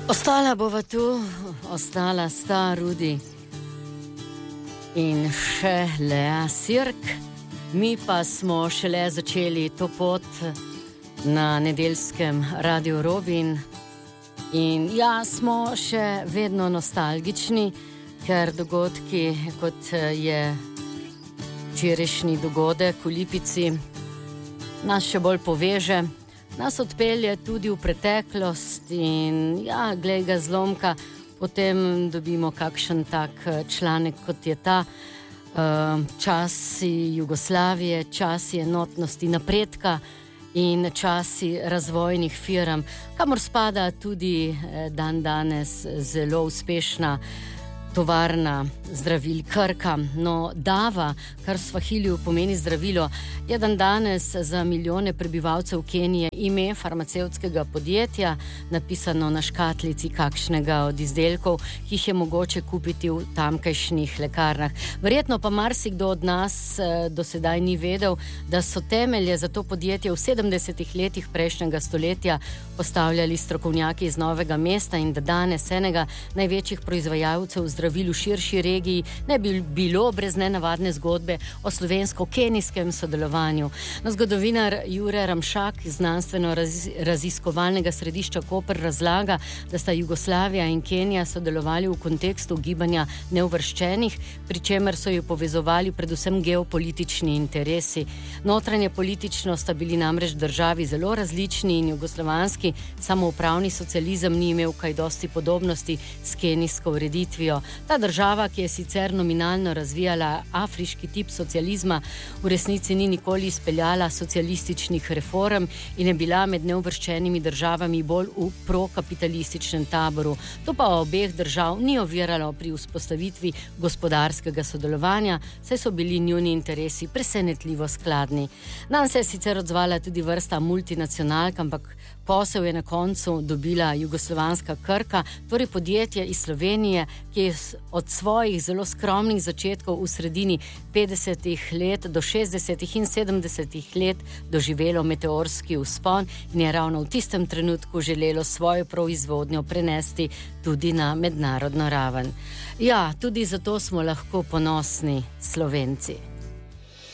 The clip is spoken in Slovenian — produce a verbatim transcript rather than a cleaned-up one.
Ostala bova tu, ostala sta Rudi in še Lea Sirk. Mi pa smo šele začeli to pot na nedeljskem Radio Robin. In ja, smo še vedno nostalgični, ker dogodki, kot je včerajšnji dogodek v Lipici, nas še bolj poveže, nas odpelje tudi v preteklost in ja, glej ga zlomka, potem dobimo kakšen tak članek, kot je ta, časi Jugoslavije, časi enotnosti, napredka in časi razvojnih firm, kamor spada tudi dan danes zelo uspešna tovarna zdravil Krka. No, Dava, kar v svahiliju pomeni zdravilo, je dan danes za milijone prebivalcev Kenije ime farmacevtskega podjetja, napisano na škatlici kakšnega od izdelkov, ki jih je mogoče kupiti v tamkajšnjih lekarnah. Verjetno pa marsikdo od nas eh, do sedaj ni vedel, da so temelje za to podjetje v sedemdesetih letih prejšnjega stoletja postavljali strokovnjaki iz Novega mesta in da danes enega največjih proizvajalcev zdravil v širši regiji ne bi bilo brez nenavadne zgodbe o slovensko-kenijskem sodelovanju. No, zgodovinar Jure Ramšak iz znanstveno-raziskovalnega središča Koper razlaga, da sta Jugoslavija in Kenija sodelovali v kontekstu gibanja neuvrščenih, pri čemer so jo povezovali predvsem geopolitični interesi. Notranje politično sta bili namreč državi zelo različni in jugoslovanski samoupravni socializem ni imel kaj dosti podobnosti s kenijsko ureditvijo. Ta država, ki je sicer nominalno razvijala afriški tip socializma, v resnici ni nikoli izpeljala socialističnih reform in je bila med neuvrščenimi državami bolj v prokapitalističnem taboru. To pa obeh držav ni oviralo pri vzpostavitvi gospodarskega sodelovanja, saj so bili njuni interesi presenetljivo skladni. Nam se je sicer odzvala tudi vrsta multinacionalk, ampak posel je na koncu dobila jugoslovanska Krka, torej podjetje iz Slovenije, ki je od svojih zelo skromnih začetkov v sredini petdesetih let do šestdesetih in sedemdesetih let doživelo meteorski vzpon in je ravno v tistem trenutku želelo svojo proizvodnjo prenesti tudi na mednarodno raven. Ja, tudi zato smo lahko ponosni Slovenci.